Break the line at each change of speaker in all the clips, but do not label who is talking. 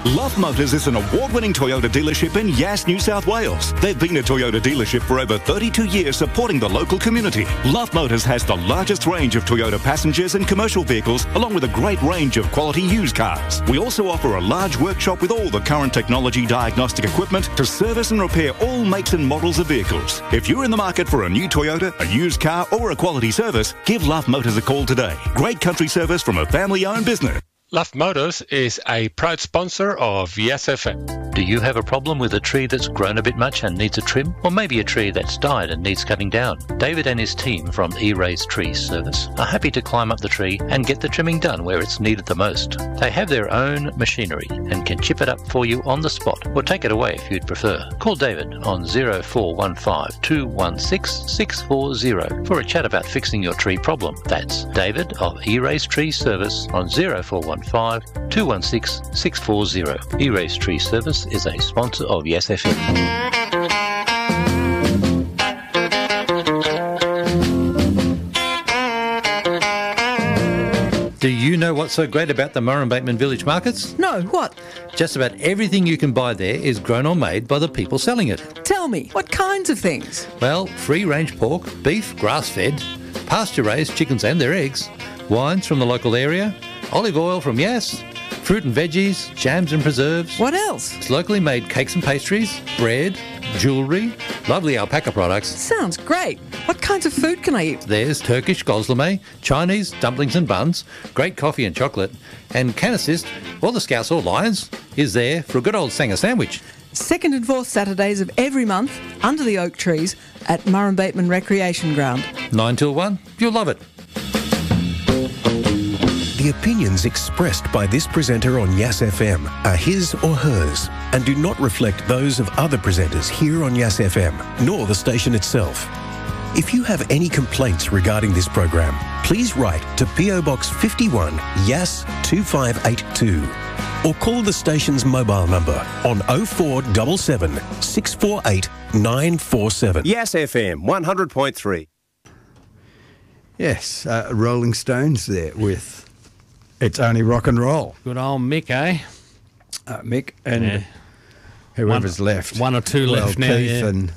Love Motors is an award-winning Toyota dealership in Yass, New South Wales. They've been a Toyota dealership for over 32 years, supporting the local community. Love Motors has the largest range of Toyota passengers and commercial vehicles, along with a great range of quality used cars. We also offer a large workshop with all the current technology diagnostic equipment to service and repair all makes and models of vehicles. If you're in the market for a new Toyota, a used car, or a quality service, give Love Motors a call today. Great country service from a family-owned business.
Love Motors is a proud sponsor of Yes FM.
Do you have a problem with a tree that's grown a bit much and needs a trim? Or maybe a tree that's died and needs cutting down? David and his team from E-Rays Tree Service are happy to climb up the tree and get the trimming done where it's needed the most. They have their own machinery and can chip it up for you on the spot, or take it away if you'd prefer. Call David on 0415 216 640 for a chat about fixing your tree problem. That's David of E-Rays Tree Service on 0415 216 640. E-Rays Tree Service is a sponsor of Yes FM.
Do you know what's so great about the Murrumbateman Village Markets?
No, what?
Just about everything you can buy there is grown or made by the people selling it.
Tell me, what kinds of things?
Well, free-range pork, beef, grass-fed, pasture-raised chickens and their eggs, wines from the local area, olive oil from Yass, fruit and veggies, jams and preserves.
What else?
It's locally made cakes and pastries, bread, jewellery, lovely alpaca products.
Sounds great. What kinds of food can I eat?
There's Turkish gozleme, Chinese dumplings and buns, great coffee and chocolate, and can assist all the Scouts or Lions is there for a good old Sanger sandwich.
2nd and 4th Saturdays of every month, under the oak trees at Murrumbateman Recreation Ground.
9 till 1. You'll love it.
The opinions expressed by this presenter on Yass FM are his or hers and do not reflect those of other presenters here on Yass FM, nor the station itself. If you have any complaints regarding this program, please write to PO Box 51, Yass 2582, or call the station's mobile number on 0477 648 947.
Yass FM 100.3.
Yes, Rolling Stones there with It's Only Rock and Roll.
Good old Mick, eh?
Mick and whoever's left.
One or two left now,
Keith and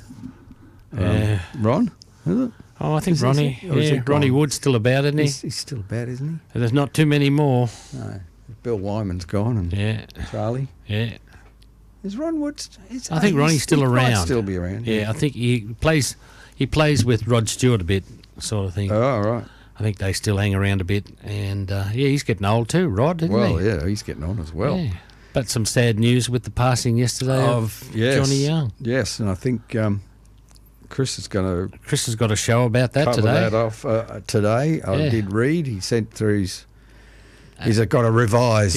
Ron, is it?
Oh, I think Ronnie. Ronnie Wood's still about, isn't he?
He's still about, isn't he?
And there's not too many more.
No. Bill Wyman's gone and Charlie.
Yeah.
Is Ron Wood?
I think Ronnie's still around.
Might still be around.
Yeah, I think he plays with Rod Stewart a bit, sort of thing.
Oh, right.
I think they still hang around a bit, and he's getting old too, Rod, isn't he?
Well, yeah, he's getting on as well.
Yeah. But some sad news with the passing yesterday of Johnny Young.
Yes, and I think Chris has
got a show about that
cover
today.
that off today. I did read. He sent through he's got a revised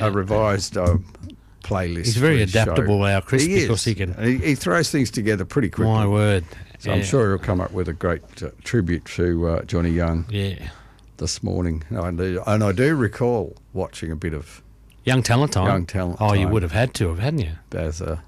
playlist.
He's very
for his
adaptable,
show.
our Chris, because
he can. He throws things together pretty quickly.
My word.
So I'm sure he'll come up with a great tribute to Johnny Young.
Yeah.
This morning, and I do recall watching a bit of
Young Talent Time.
Young Talent
Oh,
Time.
you would have had to have, hadn't you?
As a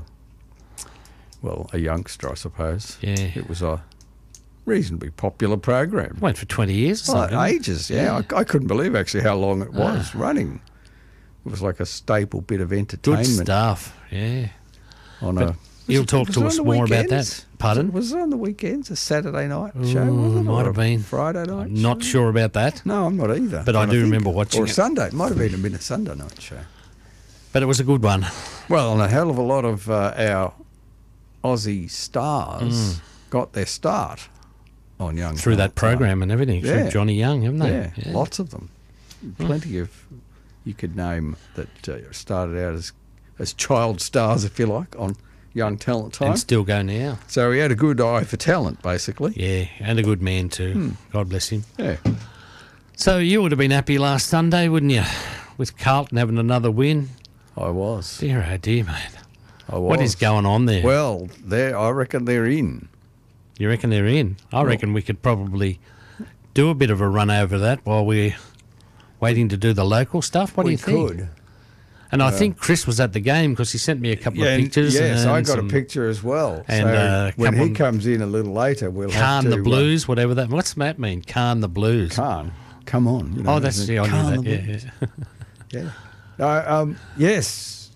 youngster, I suppose.
Yeah.
It was a reasonably popular program.
Went for 20 years or something.
Ages, yeah. I couldn't believe actually how long it was running. It was like a staple bit of entertainment.
Good stuff, yeah.
You'll
talk to us more about that. Pardon?
Was it on the weekends, a Saturday night show?
Might have been.
Friday night
I'm not sure about that.
No, I'm not either.
But I do remember watching it.
Or Sunday. It might have even been a Sunday night show.
But it was a good one.
Well, and a hell of a lot of our Aussie stars got their start on Young
through
Talent
that program and everything, through Johnny Young, haven't they?
Yeah, lots of them. Plenty of you could name that started out as child stars, if you like, on Young Talent Time.
And still go now.
So he had a good eye for talent, basically.
Yeah, and a good man too. God bless him.
Yeah.
So you would have been happy last Sunday, wouldn't you? With Carlton having another win.
I was.
Dear, oh dear, mate.
I was.
What is going on there?
Well, I reckon they're in.
You reckon they're in? I reckon we could probably do a bit of a run over that while we're waiting to do the local stuff. What do you think? We could. And I think Chris was at the game because he sent me a couple of pictures.
Yes, I got a picture as well.
And
so when he comes in a little later, we'll have to...
Calm the Blues, whatever that... What's that mean? Calm the Blues.
Calm. Come on. You know,
that's... I knew that,
yeah. Yes.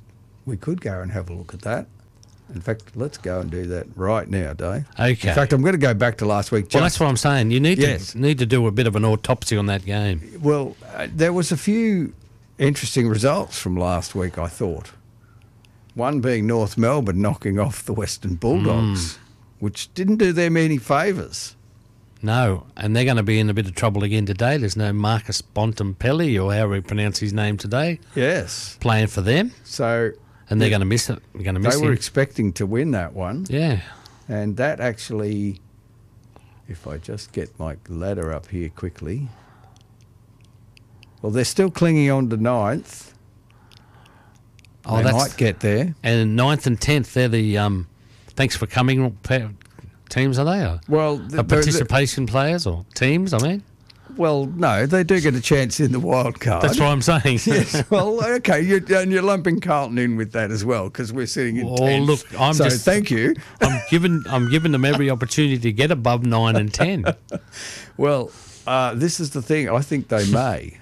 we could go and have a look at that. In fact, let's go and do that right now, Dave.
Okay.
In fact, I'm going to go back to last week.
Well, that's what I'm saying. You need
Yes.
to do a bit of an autopsy on that game.
Well, there was a few interesting results from last week, I thought. One being North Melbourne knocking off the Western Bulldogs, which didn't do them any favours.
No, and they're going to be in a bit of trouble again today. There's no Marcus Bontempelli, or however we pronounce his name today,
Yes.
playing for them,
So
and they're going to miss it. They're going to miss
they were
him.
expecting to win that one.
Yeah.
And that actually, if I just get my ladder up here quickly. Well, they're still clinging on to 9th.
Oh,
They
that's
might get there.
and 9th and 10th. They're the thanks for coming teams, are they? Or
Well,
participation players or teams? I mean,
well, no, they do get a chance in the wild card.
that's what I'm saying.
Yes, well, okay, you're lumping Carlton in with that as well because we're sitting in 10th.
Oh, look,
so thank you.
I'm giving them every opportunity to get above 9 and 10.
Well, this is the thing. I think they may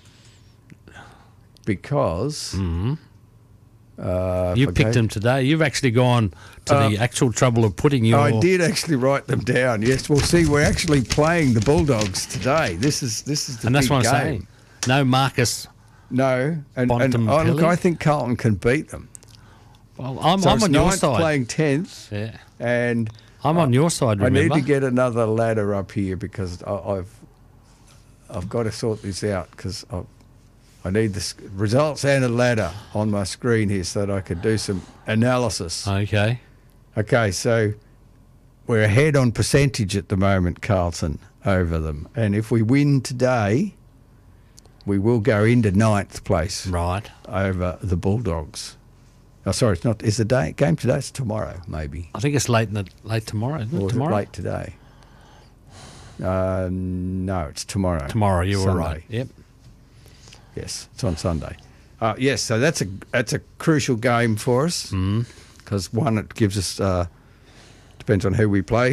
because
You picked them today. You've actually gone to the actual trouble of putting your...
I did actually write them down. Yes, well, see, we're actually playing the Bulldogs today. This is the
and that's
big
what I'm
game.
saying. No Marcus.
No, and look, I think Carlton can beat them.
Well, I'm
So it's
on your
ninth
side.
playing 10th,
Yeah.
and
I'm on your side, remember?
I need to get another ladder up here because I've got to sort this out because I need the results and a ladder on my screen here so that I could do some analysis.
Okay.
Okay, so we're ahead on percentage at the moment, Carlton, over them. And if we win today, we will go into 9th place
Right.
over the Bulldogs. Oh, sorry, it's not. Is the game today? It's tomorrow, maybe.
I think it's late tomorrow, isn't
Or
it?
is it
Tomorrow?
late today? No, it's tomorrow.
Tomorrow, you were
Sunday.
right. Yep.
Yes, it's on Sunday. Yes, so that's a crucial game for us because one, it gives us depends on who we play.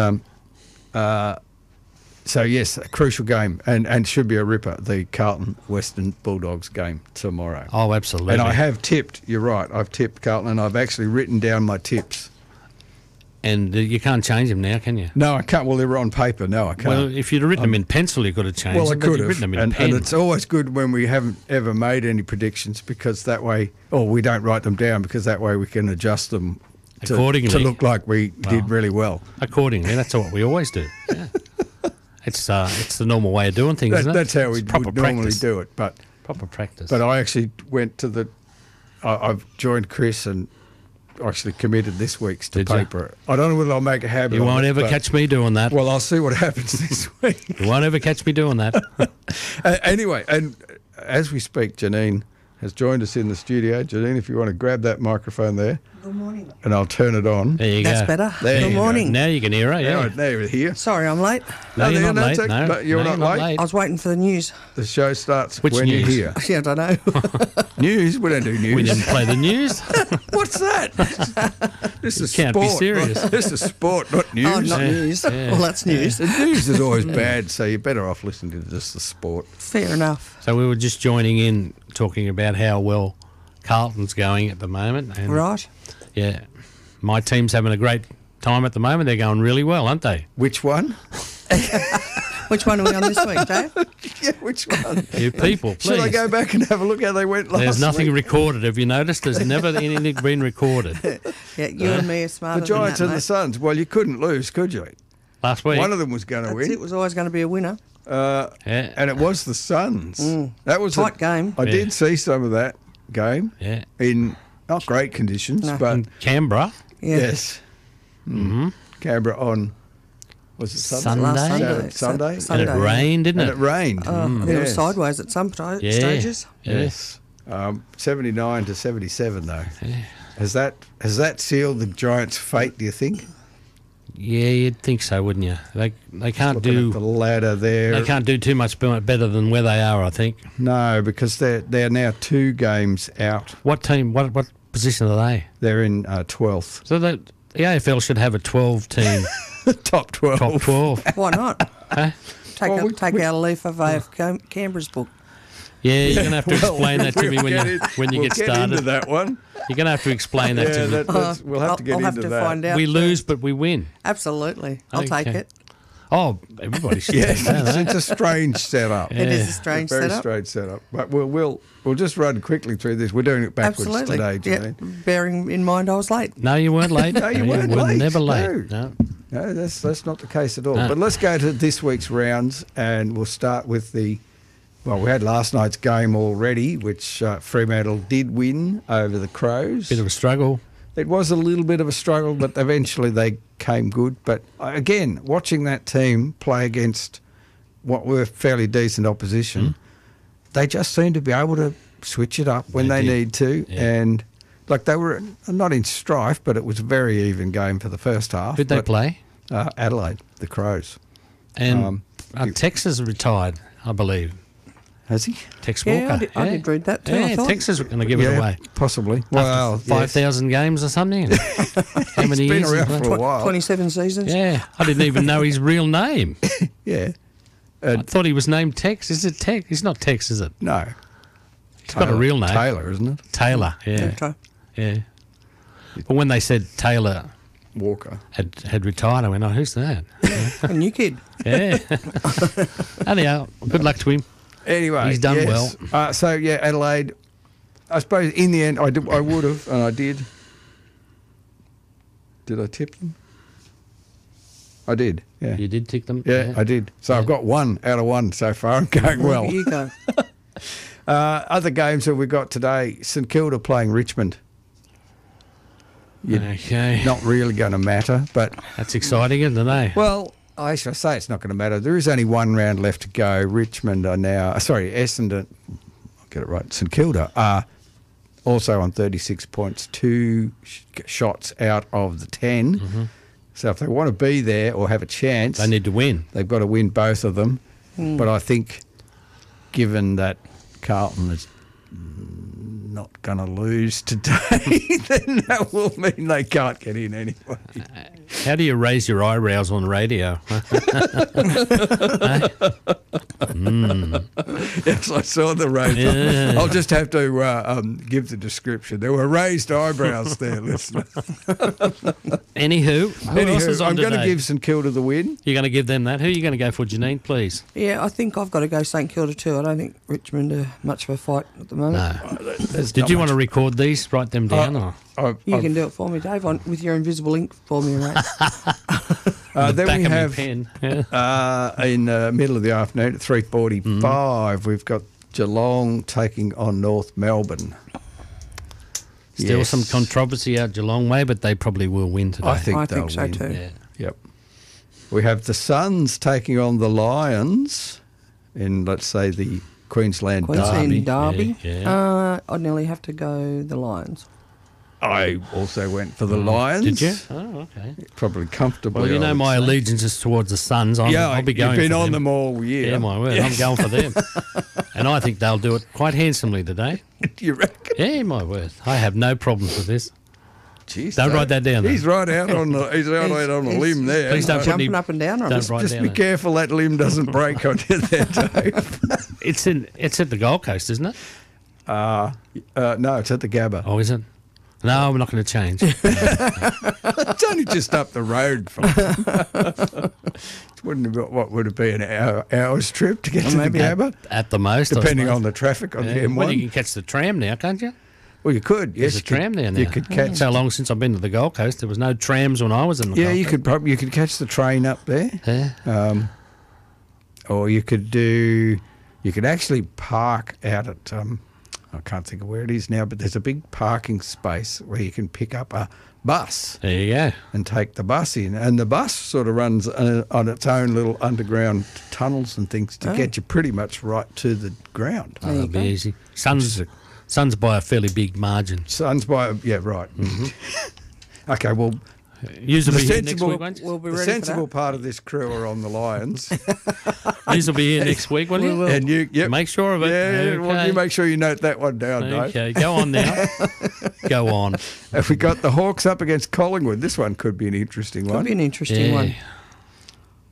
So yes, a crucial game and should be a ripper. The Carlton Western Bulldogs game tomorrow.
Oh, absolutely.
And I have tipped. You're right. I've tipped Carlton, and I've actually written down my tips.
And you can't change them now, can you?
No, I can't. Well, they were on paper. No, I can't.
Well, if you'd have written them in pencil, you could have changed
Well, I
them. but
could
you've
have.
written them in pen.
And it's always good when we haven't ever made any predictions because that way, or we don't write them down because that way we can adjust them
Accordingly.
to look like we did really well.
Accordingly, that's what we always do. Yeah. It's the normal way of doing things, isn't it?
That's how we
It's proper
would normally
practice.
do it. But
Proper practice.
I actually went to I've joined Chris and actually committed this week's to
Did you?
paper. I don't know whether I'll make a habit
You
of
won't
it,
ever
but-
catch me doing that.
Well, I'll see what happens this week.
You won't ever catch me doing that.
Anyway, and as we speak, Janine has joined us in the studio. Janine, if you want to grab that microphone there.
Good morning.
And I'll turn it on.
There you
That's
go.
better.
There
Good
you go.
morning.
Now you can hear her, yeah.
Now you're here.
Sorry, I'm late.
No, you're
no,
not late.
it's okay.
No,
You're
no,
not late.
I was waiting for the news.
The show starts
Which
when
news?
you're here.
Yeah, I don't know.
News? We don't do news.
We didn't play the news.
What's that? This is
Can't
sport.
be serious.
This is sport, not news.
Oh, not
Yeah.
news.
Yeah.
Well, that's news.
The news is always bad, so you're better off listening to just the sport.
Fair enough.
So we were just joining in, talking about how well Carlton's going at the moment. And
Right.
Yeah. My team's having a great time at the moment. They're going really well, aren't they?
Which one?
Which one are we on this week, Dave?
Yeah, which one?
You people, please.
Should I go back and have a look how they went last
There's nothing
week?
recorded. Have you noticed? There's never anything been recorded.
Yeah, you and me are smarter
The Giants
than
and
that,
the Suns. Well, you couldn't lose, could you?
Last week.
One of them was going to
mate. That's
win.
it. Was always going to be a winner.
Yeah.
And it was the Suns. That was
Tight game.
I
Yeah.
did see some of that game
Yeah.
in not great conditions,
No.
but
In Canberra.
Yeah.
yes. Mm-hmm. Canberra on, was it Sunday?
Last
Sunday.
Sunday.
Sunday?
And it rained, didn't
And
it?
it rained.
I think it was
Yes.
sideways at some
Yeah.
stages.
Yes. 79 to 77 though. Has that sealed the Giants' fate, do you think?
Yeah, you'd think so, wouldn't you? They can't
Looking at the
do
ladder there.
they can't do too much better than where they are, I think.
No, because they're now 2 games out.
What team? What position are they?
They're in 12th.
So the AFL should have a 12-team
Top 12.
top 12.
Why not?
Huh?
Take
Well,
take out a leaf of Canberra's book.
Yeah, you're going to have to explain that to me when you
we'll
get started.
Into that one.
You're going to have to explain that to me.
We'll have to get
I'll
into
have to
that.
find out.
We lose, but we win.
Absolutely. I'll take
Okay.
it.
Oh, everybody should
Yeah,
take that, eh?
it's a strange setup.
It is a strange
Very
setup.
strange setup. But we'll just run quickly through this. We're doing it backwards
Absolutely.
today,
Yeah.
Janine.
Bearing in mind I was late.
No, you weren't late.
No, you weren't
were
late.
never late.
No.
No.
No, that's not the case at all.
No.
But let's go to this week's rounds, and we'll start with we had last night's game already, which Fremantle did win over the Crows.
Bit of a struggle.
It was a little bit of a struggle, but eventually they came good. But again, watching that team play against what were fairly decent opposition, they just seemed to be able to switch it up when they need to.
Yeah.
And like they were not in strife, but it was a very even game for the first half.
Who'd they
But,
play?
Adelaide, the Crows.
And Tex is retired, I believe.
Has he?
Tex
Yeah,
Walker.
I did read that too. I
Yeah,
thought.
Texas was going to give it away.
Possibly. Well,
After 5,000 games or something. How many
been
years?
around for a while.
27 seasons.
Yeah, I didn't even know his real name.
Yeah.
I thought he was named Tex. Is it Tex? He's not Tex, is it?
No.
He's got a real name.
Taylor, isn't it?
Taylor, yeah.
Okay.
Yeah. But when they said Taylor
Walker.
had retired, I went, oh, who's that?
A new kid.
Yeah. Anyhow, good luck to him.
Anyway,
He's done
yes. So yeah, Adelaide. I suppose in the end, I would have, and I did. Did I tip them? I did. Yeah.
You did tick them?
Yeah, I did. So I've got 1 out of 1 so far. I'm going well.
Here you go.
Other games that we got today: St Kilda playing Richmond.
Okay.
Not really going to matter, but
That's exciting, isn't it?
well, I should say it's not going to matter. There is only 1 round left to go. Richmond are now, Essendon, I'll get it right, St Kilda are also on 36 points, 2 shots out of the 10.
Mm-hmm.
So if they want to be there or have a chance,
They need to win.
they've got to win both of them. But I think given that Carlton is not going to lose today, then that will mean they can't get in anyway.
How do you raise your eyebrows on radio?
Yes, I saw the raised.
Yeah.
I'll just have to give the description. There were raised eyebrows there, listener.
Anywho, who else is on
I'm going to
today?
give St Kilda the win.
You're going to give them that? Who are you going to go for, Janine, please?
Yeah, I think I've got to go St Kilda too. I don't think Richmond are much of a fight at the moment.
No. Did you want to record these? Write them down? or?
You can do it for me, Dave, with your invisible ink for me, mate.
Then
back
we
of my
have
pen. Yeah.
in the middle of the afternoon at 3:45, we've got Geelong taking on North Melbourne.
Still
Yes.
some controversy out Geelong way, but they probably will win today.
I think
I
they'll
think so
win.
too.
Yeah.
Yep. We have the Suns taking on the Lions in, let's say, the Queensland
Queensland
Derby.
Derby.
Yeah.
I'd nearly have to go the Lions.
I also went for the Lions.
Did you? Oh, okay.
Probably comfortably.
Well, you
I
know
would
my
say.
allegiance is towards the Suns. I'll be going
you've been
for
on them all year.
Yeah, my word. I'm going for them. And I think they'll do it quite handsomely today.
You reckon?
Yeah, my word. I have no problems with this.
Jeez,
Don't write that down, though.
He's right out on the. He's out on a limb there.
Please don't put any,
Jumping up and down on
don't
us.
write
Just
down
be
that.
careful that limb doesn't break on you there, Dave.
It's at the Gold Coast, isn't it?
No, it's at the Gabba.
Oh, is it? No, we're not going to change.
It's only just up the road from. What would it be, an hour's trip to get to the
maybe
Gabba?
At the most, I
Depending
suppose.
on the traffic on the
Yeah.
M1.
Well, you can catch the tram now, can't you?
Well, you could. Yes,
There's a
you could-
tram there now.
You could catch.
It's how long since I've been to the Gold Coast. There was no trams when I was in the
Yeah,
Gold
you
Coast.
could probably catch the train up there.
Yeah.
Or you could do. You could actually park out at. I can't think of where it is now, but there's a big parking space where you can pick up a bus
There you go.
and take the bus in, and the bus sort of runs on its own little underground tunnels and things to get you pretty much right to the ground.
That'll be easy. Suns by a fairly big margin.
Suns by right. Okay, well,
Yous will
the
be here next
sensible,
week, won't you?
We'll be
the
ready for
sensible
that.
part of this crew are on the Lions.
Yous will be here next week, won't you?
And you, yep.
Make sure of it.
Yeah, well,
Okay.
you make sure you note that one down, Dave.
Okay, go on now. Go on.
Have we got the Hawks up against Collingwood? This one could be an interesting
Could
one.
be an interesting
Yeah.
one.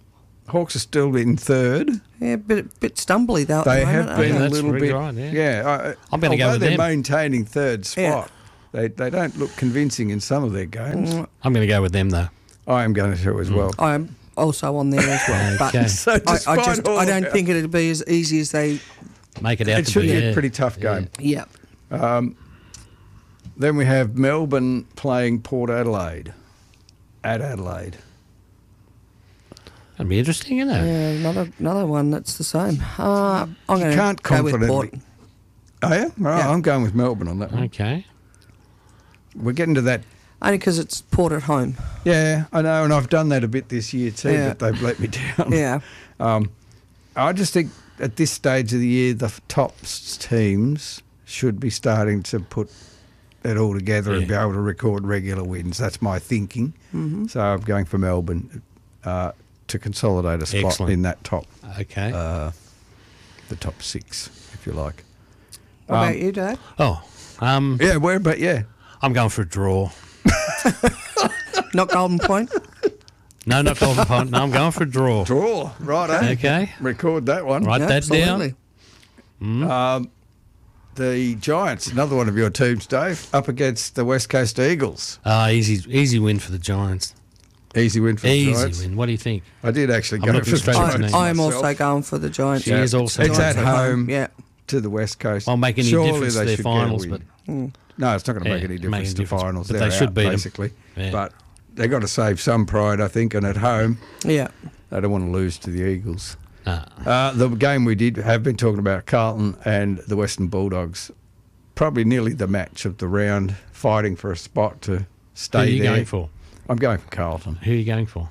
Hawks are still in third.
Yeah, bit stumbly though.
They
at the
have
moment,
been a
aren't
little bit.
right,
I'm
going to go with
they're
them.
maintaining third spot. They don't look convincing in some of their games.
I'm going to go with them, though.
I am going to as well.
I am also on there as well.
Okay.
But
So
I
despite all
don't
that-
think it'll be as easy as they.
Make it out
It
to
should
be.
be a
Yeah.
pretty tough game.
Yeah.
Then we have Melbourne playing Port Adelaide at Adelaide.
That'd be interesting, isn't it?
Yeah, another one that's the same. I'm going to
Can't
go with
confidently.
Port.
Oh yeah, right.
Yeah.
I'm going with Melbourne on that one.
Okay.
We're getting to that.
Only because it's Port at home.
Yeah, I know, and I've done that a bit this year too.
Yeah.
But they've let me down.
Yeah.
I just think at this stage of the year, the top teams should be starting to put it all together and be able to record regular wins. That's my thinking.
Mm-hmm.
So I'm going for Melbourne to consolidate a spot
Excellent.
in that top,
Okay.
the top six, if you like.
What about you, Dave?
Oh,
Yeah, but yeah.
I'm going for a draw.
Not Golden Point?
No, not Golden Point. No, I'm going for a draw.
Draw, right, eh?
Okay.
Record that one.
Write
Yeah,
that down.
absolutely.
The Giants, another one of your teams, Dave, up against the West Coast Eagles.
Easy win for the Giants.
Easy win for the Giants.
Easy win. What do you think?
I did actually
I'm
go
looking
for the
straight at
Giants.
you.
I am
myself.
also going for the Giants.
She is also
It's
Giants
at home
Yeah.
to the West Coast.
Won't make any
Surely
difference to
they
their
should get a
finals,
win.
but
No, it's not going to make
Yeah,
any
make
difference
any
to
difference,
finals.
but
They're
they should
out,
beat 'em.
basically.
Yeah.
But they've got to save some pride, I think, and at home
Yeah.
they don't want to lose to the Eagles.
nah.
The game we have been talking about, Carlton and the Western Bulldogs, probably nearly the match of the round, fighting for a spot to
Who
stay
are you
there.
going for?
I'm going for Carlton.
Who are you going for?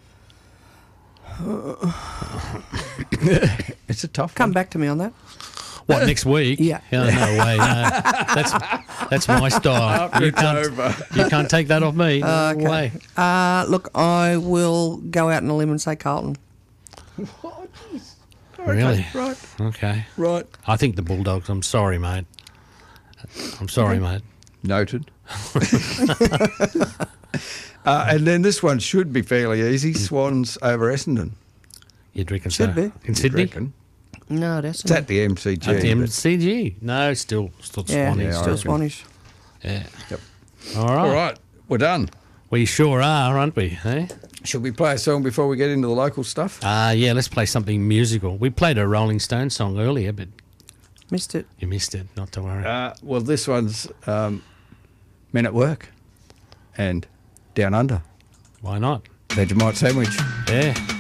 It's a tough
Come
one.
back to me on that.
What, next week?
Yeah.
No way. No. That's my style.
After it's over.
You can't take that off me. No way.
Look, I will go out on a limb and say Carlton.
Really?
Right,
Okay.
right.
I think the Bulldogs. I'm sorry, mate. I'm sorry, mate.
Noted. And then this one should be fairly easy. Swans over Essendon.
You'd reckon
Should
so?
be.
In
You'd
Sydney?
reckon.
No, that's
It's at the MCG.
At the
but-
MCG? No, still
yeah,
Swannies.
I
still
reckon.
Spanish.
Yeah.
Yep.
All right.
All right, we're done.
We sure are, aren't we? Eh?
Should we play a song before we get into the local stuff?
Yeah, let's play something musical. We played a Rolling Stones song earlier, but
Missed it.
you missed it. Not to worry.
Well, this one's Men at Work and Down Under.
Why not?
Vegemite Sandwich.
Yeah.